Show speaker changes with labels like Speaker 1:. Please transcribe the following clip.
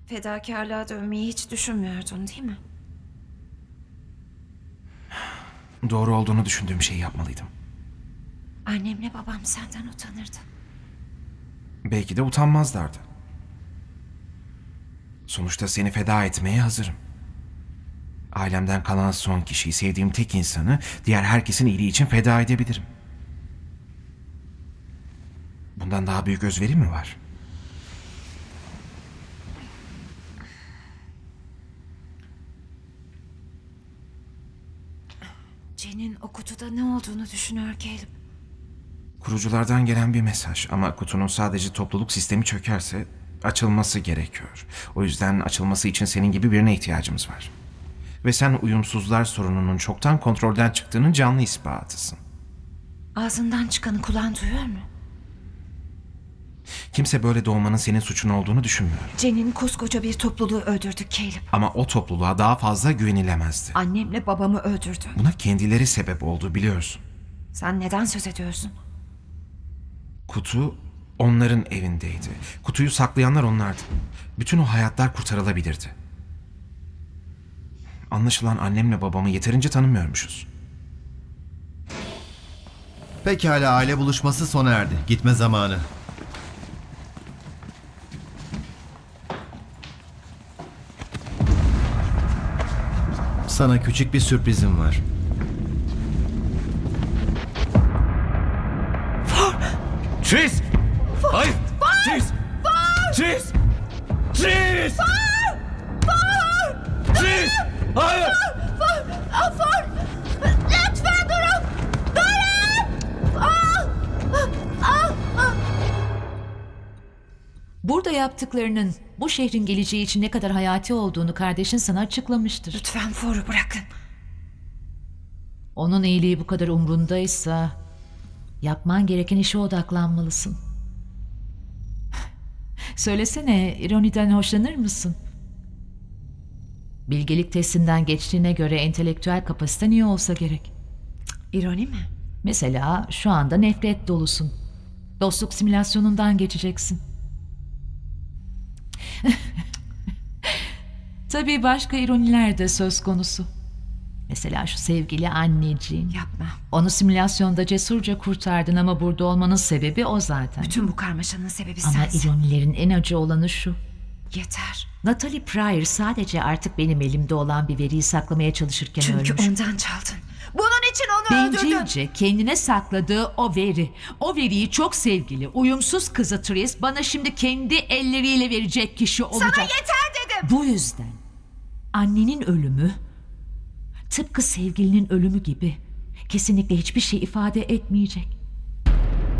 Speaker 1: Fedakarlığa dönmeyi hiç düşünmüyordun değil mi?
Speaker 2: Doğru olduğunu düşündüğüm şeyi yapmalıydım.
Speaker 1: Annemle babam senden utanırdı.
Speaker 2: Belki de utanmazlardı. Sonuçta seni feda etmeye hazırım. Ailemden kalan son kişiyi, sevdiğim tek insanı diğer herkesin iyiliği için feda edebilirim. Bundan daha büyük özveri mi var?
Speaker 1: Jen'in o kutuda ne olduğunu düşünüyor Caleb.
Speaker 2: Kuruculardan gelen bir mesaj ama kutunun sadece topluluk sistemi çökerse açılması gerekiyor. O yüzden açılması için senin gibi birine ihtiyacımız var. Ve sen uyumsuzlar sorununun çoktan kontrolden çıktığının canlı ispatısın.
Speaker 1: Ağzından çıkanı kulağın duyuyor mu?
Speaker 2: Kimse böyle doğmanın senin suçun olduğunu düşünmüyor.
Speaker 1: Jen'in koskoca bir topluluğu öldürdü Caleb.
Speaker 2: Ama o topluluğa daha fazla güvenilemezdi.
Speaker 1: Annemle babamı öldürdü.
Speaker 2: Buna kendileri sebep oldu biliyorsun.
Speaker 1: Sen neden söz ediyorsun?
Speaker 2: Kutu onların evindeydi. Kutuyu saklayanlar onlardı. Bütün o hayatlar kurtarılabilirdi. Anlaşılan annemle babamı yeterince tanımıyormuşuz.
Speaker 3: Pekala, aile buluşması sona erdi. Gitme zamanı. Sana küçük bir sürprizim var.
Speaker 4: Tris! Hayır! Tris! Tris! Tris! Tris! Hayır!
Speaker 1: Lütfen durun!
Speaker 5: Burada yaptıklarının bu şehrin geleceği için ne kadar hayati olduğunu kardeşin sana açıklamıştır.
Speaker 1: Lütfen For'u bırakın.
Speaker 5: Onun iyiliği bu kadar umrundaysa yapman gereken işe odaklanmalısın. Söylesene, ironiden hoşlanır mısın? Bilgelik testinden geçtiğine göre entelektüel kapasiten iyi olsa gerek.
Speaker 1: İroni mi?
Speaker 5: Mesela şu anda nefret dolusun. Dostluk simülasyonundan geçeceksin. Tabii başka ironiler de söz konusu. Mesela şu sevgili anneciğin.
Speaker 1: Yapma.
Speaker 5: Onu simülasyonda cesurca kurtardın ama burada olmanın sebebi o zaten.
Speaker 1: Bütün bu karmaşanın sebebi
Speaker 5: Ama
Speaker 1: sensin.
Speaker 5: ironilerin en acı olanı şu.
Speaker 1: Yeter.
Speaker 5: Natalie Pryor sadece artık benim elimde olan bir veriyi saklamaya çalışırken
Speaker 1: Çünkü
Speaker 5: ölmüş.
Speaker 1: ondan çaldın. Bunun için onu öldürdün.
Speaker 5: Bencilce kendine sakladığı o veri. O veriyi çok sevgili, uyumsuz kızı Tris bana şimdi kendi elleriyle verecek kişi olacak.
Speaker 1: Sana yeter dedim.
Speaker 5: Bu yüzden annenin ölümü tıpkı sevgilinin ölümü gibi kesinlikle hiçbir şey ifade etmeyecek.